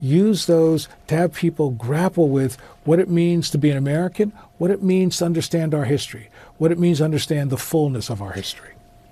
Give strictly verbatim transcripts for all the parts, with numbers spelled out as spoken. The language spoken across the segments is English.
use those to have people grapple with what it means to be an American, what it means to understand our history, what it means to understand the fullness of our history.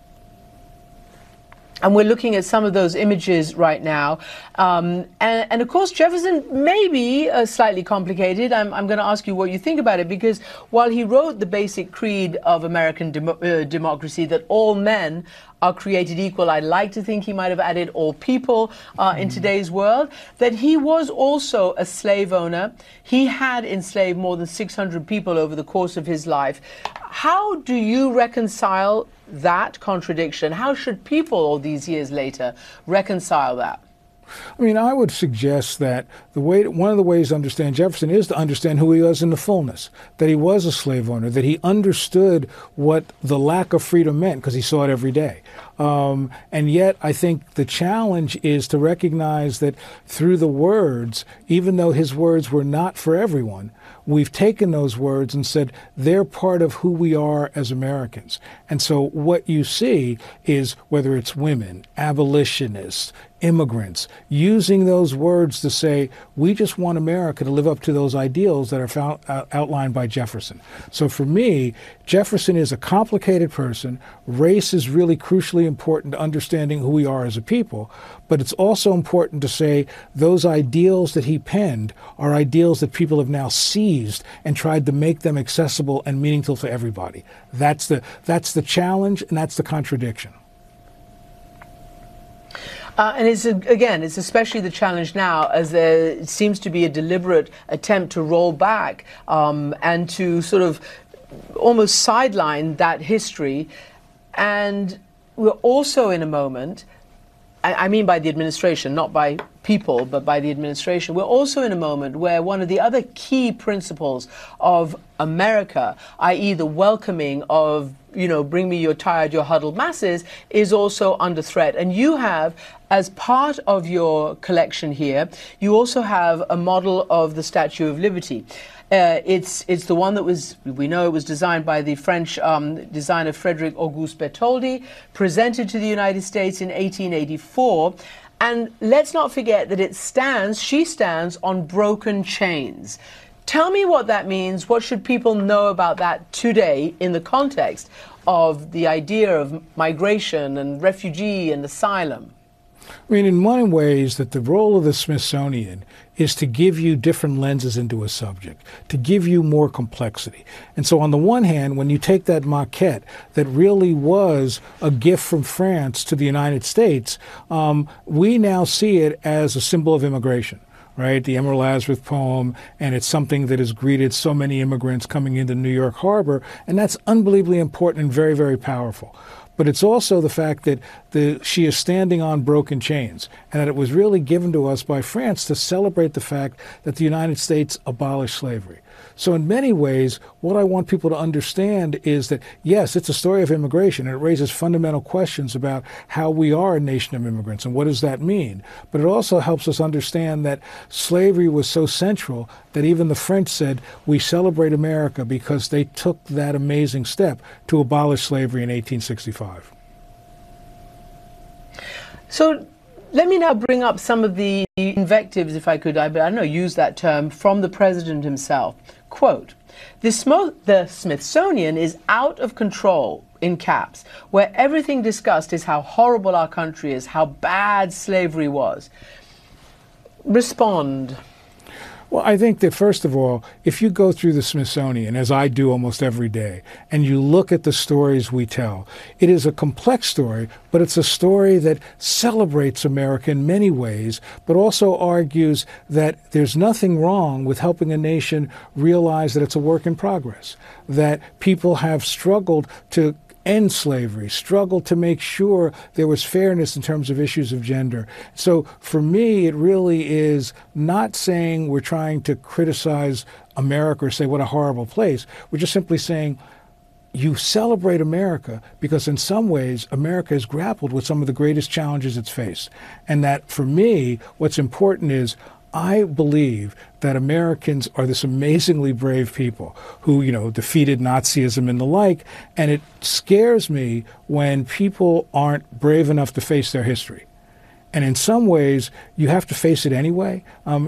And we're looking at some of those images right now. Um, and, and of course, Jefferson may be uh, slightly complicated. I'm, I'm going to ask you what you think about it, because while he wrote the basic creed of American demo uh, democracy, that all men are created equal, I'd like to think he might have added all people uh, in today's world, that he was also a slave owner. He had enslaved more than six hundred people over the course of his life. How do you reconcile that contradiction? How should people, all these years later, reconcile that? I mean, I would suggest that the way, one of the ways to understand Jefferson is to understand who he was in the fullness, that he was a slave owner, that he understood what the lack of freedom meant because he saw it every day. Um, and yet, I think the challenge is to recognize that through the words, even though his words were not for everyone, we've taken those words and said they're part of who we are as Americans. And so what you see is, whether it's women, abolitionists, immigrants, using those words to say, we just want America to live up to those ideals that are found, uh, outlined by Jefferson. So for me, Jefferson is a complicated person. Race is really crucially important to understanding who we are as a people. But it's also important to say those ideals that he penned are ideals that people have now seized and tried to make them accessible and meaningful to everybody. That's the, that's the challenge, and that's the contradiction. Uh, and it's, again, it's especially the challenge now, as there seems to be a deliberate attempt to roll back um, and to sort of almost sideline that history. And we're also in a moment, I, I mean by the administration, not by people, but by the administration, we're also in a moment where one of the other key principles of America, that is the welcoming of, you know, bring me your tired, your huddled masses, is also under threat. And you have, as part of your collection here, you also have a model of the Statue of Liberty. Uh, it's it's the one that was, we know it was designed by the French um, designer Frederic Auguste Bertholdi, presented to the United States in eighteen eighty-four. And let's not forget that it stands, she stands on broken chains. Tell me what that means. What should people know about that today in the context of the idea of migration and refugee and asylum? I mean, in one ways, that the role of the Smithsonian is to give you different lenses into a subject, to give you more complexity. And so on the one hand, when you take that maquette that really was a gift from France to the United States, um, we now see it as a symbol of immigration. Right, the Emerald Lazarus poem, and it's something that has greeted so many immigrants coming into New York Harbor, and that's unbelievably important and very, very powerful. But it's also the fact that the, she is standing on broken chains, and that it was really given to us by France to celebrate the fact that the United States abolished slavery. So in many ways, what I want people to understand is that, yes, it's a story of immigration, and it raises fundamental questions about how we are a nation of immigrants and what does that mean. But it also helps us understand that slavery was so central that even the French said, we celebrate America because they took that amazing step to abolish slavery in eighteen sixty-five. So let me now bring up some of the invectives, if I could, I, but I don't know, use that term, from the president himself. Quote, the, Smo the Smithsonian is out of control, in caps, where everything discussed is how horrible our country is, how bad slavery was. Respond. Well, I think that, first of all, if you go through the Smithsonian, as I do almost every day, and you look at the stories we tell, it is a complex story, but it's a story that celebrates America in many ways, but also argues that there's nothing wrong with helping a nation realize that it's a work in progress, that people have struggled to end slavery, struggled to make sure there was fairness in terms of issues of gender. So for me, it really is not saying we're trying to criticize America or say what a horrible place. We're just simply saying you celebrate America because in some ways America has grappled with some of the greatest challenges it's faced. And that for me, what's important is I believe that Americans are this amazingly brave people who, you know, defeated Nazism and the like, and it scares me when people aren't brave enough to face their history. And in some ways, you have to face it anyway. Um,